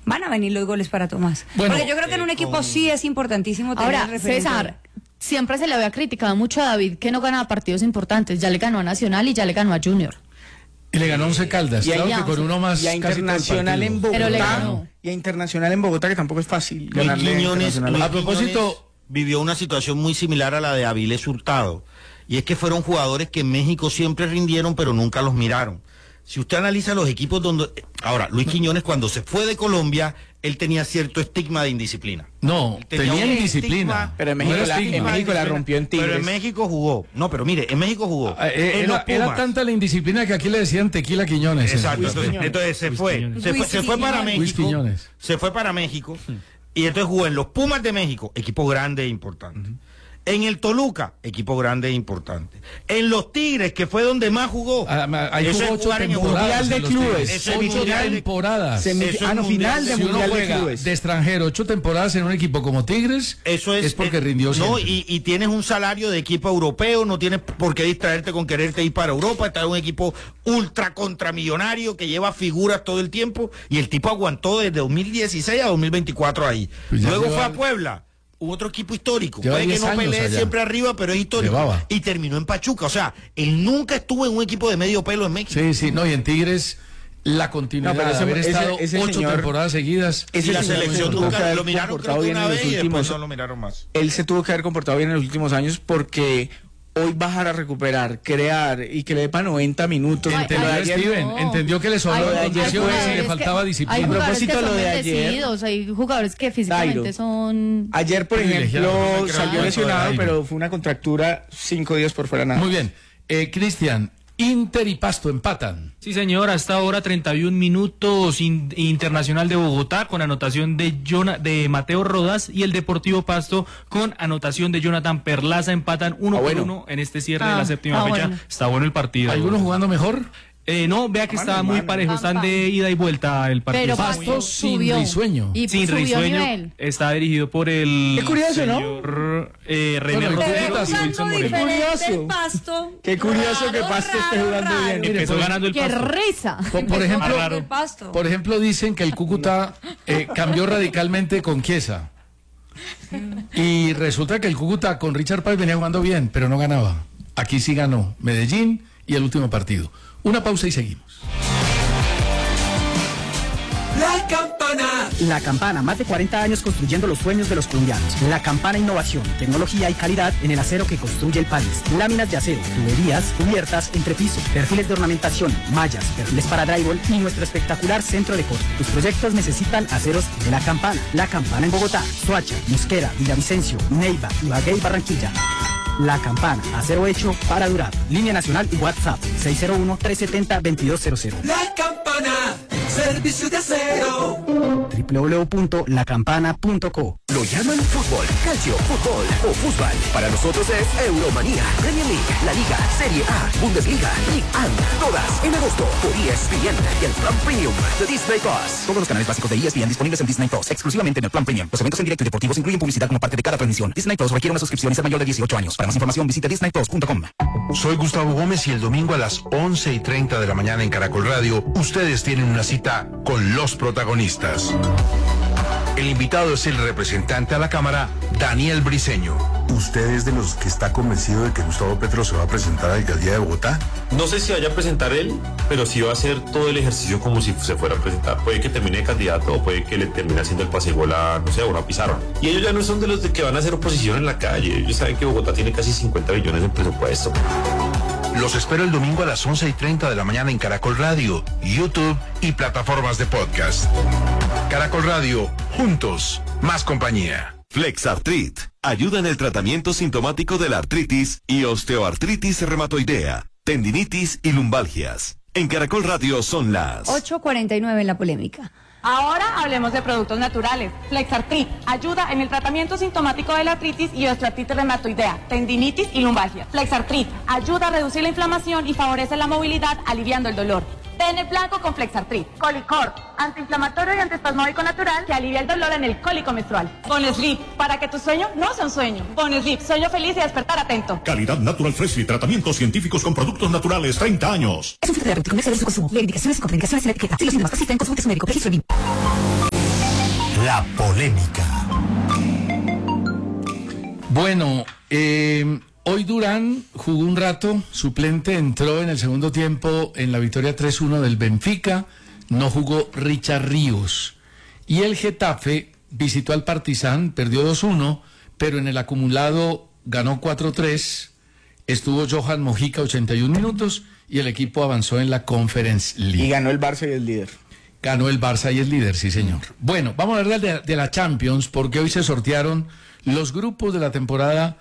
van a venir los goles para Tomás. Bueno, porque yo creo que en un equipo sí es importantísimo tener Ahora, referente. César, siempre se le había criticado mucho a David que no ganaba partidos importantes. Ya le ganó a Nacional y ya le ganó a Junior. Y le ganó 11 Caldas, Y claro ahí- que con uno más Y a casi todo el Internacional en partido. Pero le Bogotá. ganó. Y a Internacional en Bogotá, que tampoco es fácil Luis ganarle a Quiñones, Internacional. A propósito, vivió una situación muy similar a la de Avilés Hurtado. Y es que fueron jugadores que en México siempre rindieron, pero nunca los miraron. Si usted analiza los equipos donde... Ahora, Luis Quiñones cuando se fue de Colombia, él tenía cierto estigma de indisciplina. no, Él tenía un indisciplina. estigma, Pero en no México, era la, estigma. en México la rompió en Tigres. Pero en México jugó. No, pero mire, en México jugó. En los Era Pumas. tanta la indisciplina que aquí le decían Tequila Quiñones. Exacto. Luis Quiñones. Entonces se Luis fue. Quiñones. Se fue para Luis México. Quiñones. Se fue para México. Y entonces jugó en los Pumas de México, equipo grande e importante. En el Toluca, equipo grande e importante. En los Tigres, que fue donde más jugó. Ahí Eso jugó es 8 jugar en Europa. temporadas. Mundial de en los Clubes. Tigres. Ese 8 mundial de- temporadas. Eso es Final mundial de Si uno Mundial de juega Clubes. de extranjero 8 temporadas en un equipo como Tigres, Eso es porque rindió no, siempre. y tienes un salario de equipo europeo, no tienes por qué distraerte con quererte ir para Europa, estar en un equipo ultra contramillonario que lleva figuras todo el tiempo, y el tipo aguantó desde 2016 a 2024 ahí. Pues ya Luego lleva- fue a Puebla. Hubo otro equipo histórico. Lleva Puede que 10 no años pelee allá. siempre arriba, pero es histórico. Llevaba. Y terminó en Pachuca. O sea, él nunca estuvo en un equipo de medio pelo en México. Sí, sí, no, y en Tigres la continuidad No, pero de ese- haber ese- estado ese 8 señor- temporadas seguidas. Y Ese la señor selección tuvo que nunca haber lo miraron, creo comportado que bien una en vez, los y después últimos. no lo miraron más. Él se tuvo que haber comportado bien en los últimos años porque hoy bajar a recuperar, crear y que le dé para 90 minutos. Entendió Lo de ayer- Steven, no. entendió que le Lo de sobraban ayer condiciones fue- y le faltaba disciplina. Hay A jugadores que propósito, son lo de ayer, bendecidos, hay jugadores que físicamente Dairo. son... Ayer, por Privilegiado. ejemplo, Creo salió que lesionado, Dairo. pero fue una contractura 5 días por fuera nada. Muy bien. Cristian, Inter y Pasto empatan. Sí, señor, hasta ahora 31 minutos Internacional de Bogotá con anotación de Mateo Rodas y el Deportivo Pasto con anotación de Jonathan Perlaza empatan 1-1 en este cierre de la séptima fecha. Bueno. Está bueno el partido. ¿Algunos jugando mejor? No, vea que está muy parejo, están de ida y vuelta el partido. Pero Está Pasto muy- sin subió. risueño. Y sin subió risueño, nivel. está dirigido por el Qué curioso, ¿no? señor, René Bueno, Te ve Rodríguez y jugando Wilson Moreno. diferente Curioso. el Pasto. Qué curioso que Pasto esté jugando bien. Empezó ganando el ¡Qué Pasto. risa! Por ejemplo, raro. El Pasto. por ejemplo, dicen que el Cúcuta cambió radicalmente con Chiesa. Y resulta que el Cúcuta con Richard Páez venía jugando bien, pero no ganaba. Aquí sí ganó Medellín y el último partido. Una pausa y seguimos. La Campana. La Campana, más de 40 años construyendo los sueños de los colombianos. La Campana, innovación, tecnología y calidad en el acero que construye el país. Láminas de acero, tuberías, cubiertas, entrepiso, perfiles de ornamentación, mallas, perfiles para drywall y nuestro espectacular centro de corte. Tus proyectos necesitan aceros de La Campana. La Campana en Bogotá, Soacha, Mosquera, Villavicencio, Neiva, Ibagué y Barranquilla. La Campana, acero hecho para durar. Línea nacional y WhatsApp 601-370-2200. La Campana. Servicio de acero. www.lacampana.co. Lo llaman fútbol, calcio, fútbol o fútbol. Para nosotros es Euromanía, Premier League, La Liga, Serie A, Bundesliga, League One, todas en agosto por ESPN y el Plan Premium de Disney Plus. Todos los canales básicos de ESPN disponibles en Disney Plus, exclusivamente en el Plan Premium. Los eventos en directo y deportivos incluyen publicidad como parte de cada transmisión. Disney Plus requiere una suscripción y ser mayor de 18 años. Para más información visite disneyplus.com. Soy Gustavo Gómez y el domingo a las 11:30 de la mañana en Caracol Radio, ustedes tienen una cita con los protagonistas. El invitado es el representante a la Cámara, Daniel Briceño. ¿Usted es de los que está convencido de que Gustavo Petro se va a presentar a la alcaldía de Bogotá? No sé si vaya a presentar él, pero sí va a hacer todo el ejercicio como si se fuera a presentar. Puede que termine de candidato o puede que le termine haciendo el pasegol a, no sé, a una pizarra. Y ellos ya no son de los de que van a hacer oposición en la calle. Ellos saben que Bogotá tiene casi 50 billones de presupuesto. Los espero el domingo a las 11:30 de la mañana en Caracol Radio, YouTube y plataformas de podcast. Caracol Radio, juntos, más compañía. Flexartrit ayuda en el tratamiento sintomático de la artritis y osteoartritis reumatoidea, tendinitis y lumbalgias. En Caracol Radio son las 8:49 en la polémica. Ahora hablemos de productos naturales. Flexartrit ayuda en el tratamiento sintomático de la artritis y osteoartritis reumatoidea, tendinitis y lumbalgia. Flexartrit ayuda a reducir la inflamación y favorece la movilidad, aliviando el dolor. Ten el blanco con Flexartrit. Colicort, antiinflamatorio y antiespasmódico natural que alivia el dolor en el cólico menstrual. Boneslip, para que tu sueño no sea un sueño. Boneslip, sueño feliz y despertar atento. Calidad Natural Fresh y tratamientos científicos con productos naturales, 30 años. Es un filtro de comercio de su consumo. Leer indicaciones y contraindicaciones en la etiqueta. Si los síntomas persisten, consulte a su médico. Registro BIM. La polémica. Bueno, hoy Durán jugó un rato, suplente, entró en el segundo tiempo en la victoria 3-1 del Benfica, no jugó Richard Ríos. Y el Getafe visitó al Partizan, perdió 2-1, pero en el acumulado ganó 4-3, estuvo Johan Mojica 81 minutos y el equipo avanzó en la Conference League. Y ganó el Barça y el líder. Ganó el Barça y es líder, sí señor. Bueno, vamos a hablar de la Champions porque hoy se sortearon los grupos de la temporada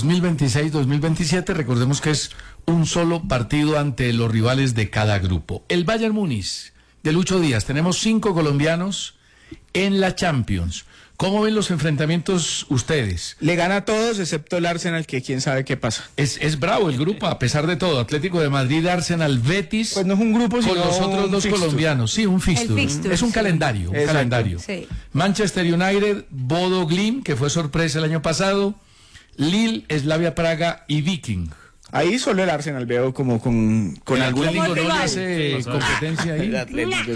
2026-2027. Recordemos que es un solo partido ante los rivales de cada grupo. El Bayern Múnich de Lucho Díaz. Tenemos 5 colombianos en la Champions. ¿Cómo ven los enfrentamientos ustedes? Le gana a todos excepto el Arsenal, que quién sabe qué pasa. Es bravo el grupo, a pesar de todo. Atlético de Madrid, Arsenal, Betis. Pues no es un grupo, sino con los otros dos fixture. colombianos. Sí, un fixture. Es un calendario. Un calendario. Sí. Manchester United, Bodo Glimt, que fue sorpresa el año pasado. Lille, Slavia Praga y Viking. Ahí solo el Arsenal veo como con El algún... Atlético no le hace competencia ahí. El Atlético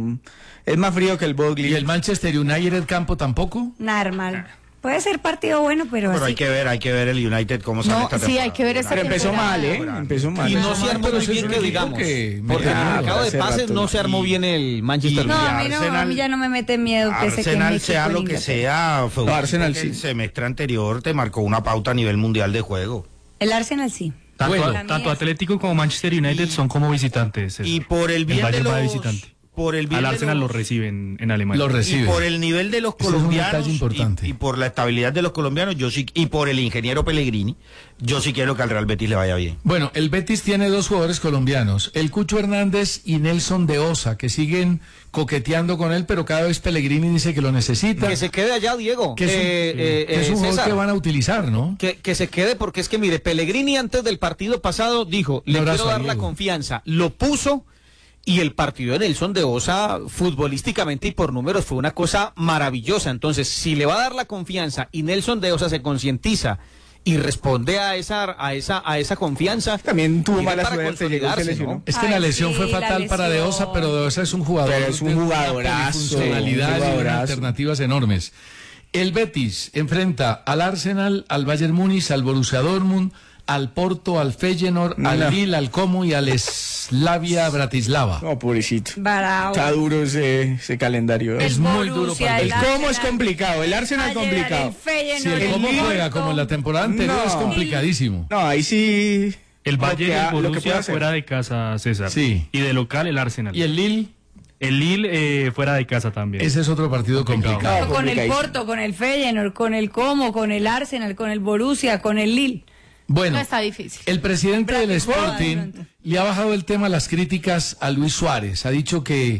es más frío que el Bodo Glimt. ¿Y el Manchester United campo tampoco? Normal. Puede ser partido bueno, pero Pero así. hay que ver el United cómo sale esta temporada. Sí, hay que ver esta Pero empezó temporada. mal, Empezó mal. Y no se armó muy bien, que digamos. Porque en el mercado de pases no se armó bien el Manchester No, United. a mí ya no me mete miedo que se quede Arsenal, sea lo que sea, fue Arsenal que sí. el semestre anterior te marcó una pauta a nivel mundial de juego. El Arsenal sí. Tanto Atlético como Manchester United son como visitantes. Y por el bien el de Bayern va de los... visitante. Por el bien Al de Arsenal los- lo reciben en Alemania. Lo reciben. Y por el nivel de los Ese es un colombianos detalle importante. y por la estabilidad de los colombianos, yo sí, y por el ingeniero Pellegrini, yo sí quiero que al Real Betis le vaya bien. Bueno, el Betis tiene 2 jugadores colombianos, el Cucho Hernández y Nelson de Osa, que siguen coqueteando con él, pero cada vez Pellegrini dice que lo necesita. Que se quede allá, Diego. Que es un jugador César, que van a utilizar, ¿no? que se quede porque es que, mire, Pellegrini antes del partido pasado dijo, Un le abrazo quiero a dar la Diego. confianza. Lo puso y el partido de Nelson de Osa, futbolísticamente y por números, fue una cosa maravillosa. Entonces, si le va a dar la confianza y Nelson de Osa se concientiza y responde a esa confianza, También tuvo tiene mala para suerte, llegó y se consolidarse, lesionó. ¿no? Es que la Ay, lesión sí, fue la fatal para De Osa, lesión. pero De Osa es un jugador Pero es un de una jugadorazo, polifuncionalidad un y unas jugadorazo. alternativas enormes. El Betis enfrenta al Arsenal, al Bayern Múnich, al Borussia Dortmund, al Porto, al Feyenoord, al Lille, al Como y al Slavia Bratislava. No, pobrecito. Bravo. Está duro ese calendario. Es muy duro para el El Betis. Como es complicado, el Arsenal complicado. Si el Como juega como en la temporada anterior No. es complicadísimo. No, ahí sí... El Bayern y el lo que puede Borussia hacer. fuera de casa, César. Sí. Y de local el Arsenal. ¿Y el Lille? El Lille fuera de casa también. Ese es otro partido complicado. Con el Porto, con el Feyenoord, con el Como, con el Arsenal, con el Borussia, con el Lille. Bueno, No está difícil. el presidente del Bratislava, de Sporting pronto. le ha bajado el tema a las críticas a Luis Suárez. Ha dicho que,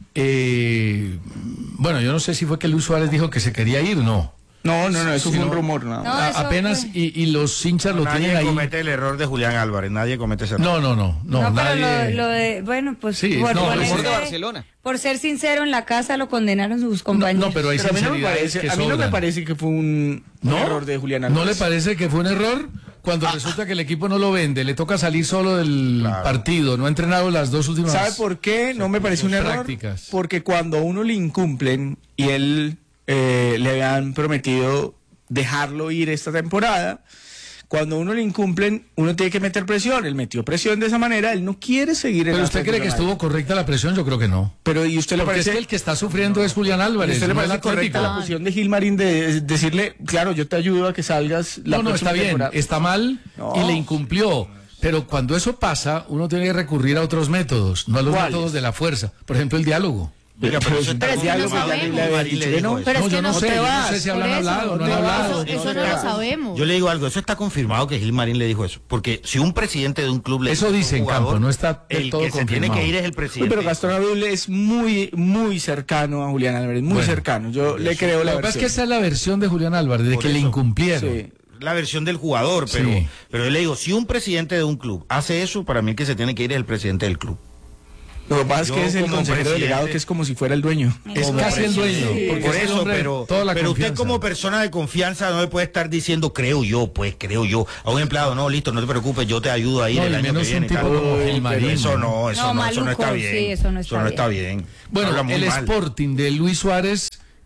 bueno, yo no sé si fue que Luis Suárez dijo que se quería ir, no. No, eso Sí, fue un no. rumor. No. No, eso Apenas, fue. y los hinchas lo tienen Nadie ahí. comete el error de Julián Álvarez, nadie comete ese error. No, No, nadie. pero lo de, bueno, pues Sí, por, no, ponerse- el rumor de Barcelona. por ser sincero, en la casa lo condenaron sus compañeros. No, pero hay Pero a mí no me sinceridades parece, que a mí no me sobran. parece que fue un error de Julián ¿No Álvarez. le parece que fue un error? Cuando resulta que el equipo no lo vende, le toca salir solo del partido, no ha entrenado las 2 últimas ¿Sabe por qué? No me parece un error. prácticas. Porque cuando a uno le incumplen y él le habían prometido dejarlo ir esta temporada, cuando a uno le incumplen, uno tiene que meter presión. Él metió presión de esa manera, él no quiere seguir en ¿Pero la usted cree que Atlético de estuvo correcta la presión? Yo creo que no. Madrid. Pero ¿y usted le Porque parece es que el que está sufriendo es Julián ¿y Álvarez. usted le no el parece correcta Atlético. la posición de Gilmarín de decirle, claro, yo te ayudo a que salgas la No, próxima está bien, temporada? está mal No. y le incumplió. Pero cuando eso pasa, uno tiene que recurrir a otros métodos, no a los ¿Cuáles? métodos de la fuerza. Por ejemplo, el diálogo. Oiga, pero eso está Pero es que no confirmado. sabemos. Le habían dicho que no. Pero es que yo no sé, te yo no vas, sé si por habrán eso, hablado, no han te hablado. vas, eso no lo sabemos. Yo le digo algo, eso está confirmado que Gilmarín le dijo eso. Porque si un presidente de un club le Eso dice a un dice en jugador, campo, no está del el todo que se tiene confirmado. que ir es el Uy, presidente. pero Gastón Abible es muy cercano a Julián Álvarez, muy Bueno, cercano. Yo le creo la Lo que pasa es que versión. esa es la versión de Julián Álvarez, de Por que le eso. incumplieron. Sí. La versión del jugador, pero, Sí. pero yo le digo, si un presidente de un club hace eso, para mí el que se tiene que ir es el presidente del club. Lo que pasa es Yo que es el como consejero presidente- delegado, que es como si fuera el dueño. Es Como casi el dueño. presidente. Porque Por es el eso, hombre de pero toda la usted confianza. como persona de confianza no le puede estar diciendo, creo yo. A un empleado, no, listo, no te preocupes, yo te ayudo a ir No, el y año que menos un viene. tipo tal. como Gilmarín. Eso no, No, eso no está maluco, bien. sí, eso no está bien. Bueno, Habla muy el mal. Sporting de Luis Suárez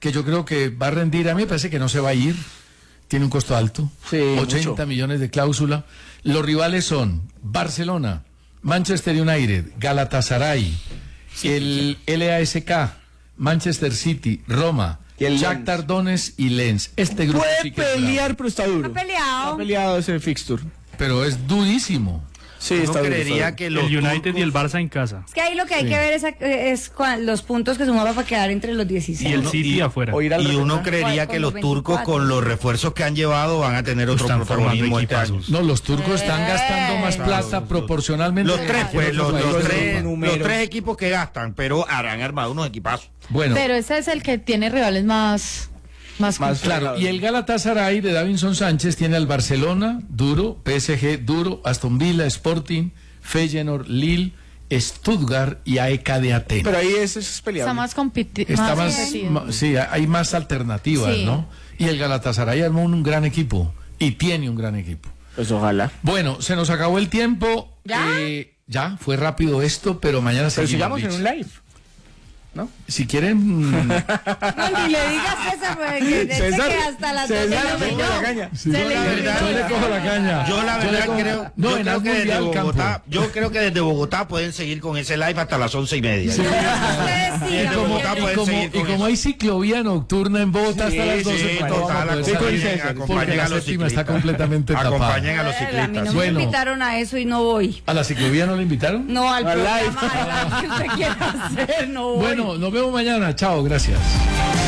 que yo creo que va a rendir. A mí me parece que no se va a ir. Tiene un costo alto. Sí, 80 mucho. millones de cláusula. Los rivales son Barcelona, Manchester United, Galatasaray, el LASK, Manchester City, Roma, Y el Shakhtar Lens. Donetsk y Lens. Este grupo Puede sí que es pelear, bravo. pero está duro. Ha peleado. Está peleado ese fixture. Pero es durísimo. Sí, Uno está duro. creería que los El United turcos- y el Barça en casa. Es que ahí lo que hay Sí. que ver es los puntos que sumaba para quedar entre los 16. Y el City afuera. O ir al Y uno repechaje. creería Con que los los turcos 24. con los refuerzos que han llevado van a tener otro Están formando protagonismo este año. equipazos. No, los turcos están gastando más plata proporcionalmente. Los tres, que pues, otros los países de tres, Europa. los tres equipos que gastan, pero han armado unos equipazos. Bueno, Pero ese es el que tiene rivales más claro. Y el Galatasaray de Davinson Sánchez tiene al Barcelona, duro, PSG, duro, Aston Villa, Sporting, Feyenoord, Lille, Stuttgart y AEK de Atenas. Pero ahí ese es peleable. está más competitivo. Está sí, hay más alternativas, Sí. ¿no? Y el Galatasaray armó un gran equipo y tiene un gran equipo. Pues ojalá. Bueno, se nos acabó el tiempo. Ya, fue rápido esto, pero mañana Pero seguimos. sigamos en un live. Si quieren, No, ni le digas eso, porque César, que hasta las César, 12 de la me coge la mañana. caña. sí, yo le cojo la caña. Yo la le verdad cojo- creo, No, yo en creo algún que desde mundial Bogotá, campo. yo creo que desde Bogotá pueden seguir con ese live hasta las 11:30. Ustedes sí, Y no, como- porque- pueden seguir con hay ciclovía nocturna en Bogotá hasta las 12, sí, pues no total, vamos a poder acompañen, salir, porque acompañen la a los séptima está ciclistas. completamente tapada. Acompañen a los A mí ciclistas. no me Bueno. invitaron a eso y no voy. ¿A la ciclovía no le invitaron? No, al Al live. programa que usted quiera hacer, no voy. Bueno, nos vemos mañana. Chao, gracias.